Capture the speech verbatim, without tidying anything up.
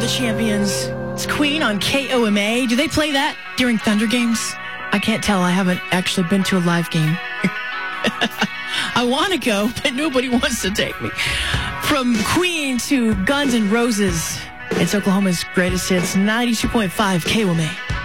the Champions. It's Queen on K O M A. Do they play that during Thunder games? I can't tell. I haven't actually been to a live game. I want to go, but nobody wants to take me. From Queen to Guns N' Roses, it's Oklahoma's greatest hits, ninety-two point five K O M A.